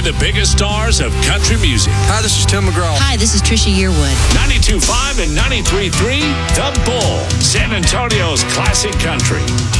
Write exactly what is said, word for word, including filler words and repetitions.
and the biggest stars of country music. Hi, this is Tim McGraw. Hi, this is Trisha Yearwood. ninety-two point five and ninety-three point three The Bull, San Antonio's classic country.